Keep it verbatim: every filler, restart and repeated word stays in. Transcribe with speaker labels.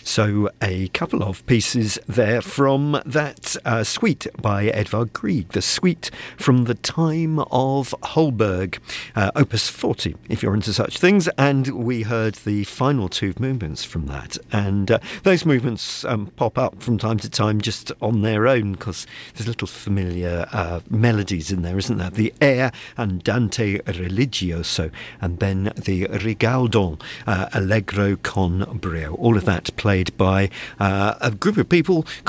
Speaker 1: So a couple of pieces there from that uh, suite by Edvard Grieg, the suite from the time of Holberg, uh, Opus forty, if you're into such things. And we heard the final two movements from that. And uh, those movements um, pop up from time to time just on their own because there's little familiar uh, melodies in there, isn't there? The air Andante religioso, and then the Rigaudon, uh, Allegro con brio. All of that played by uh, a group of people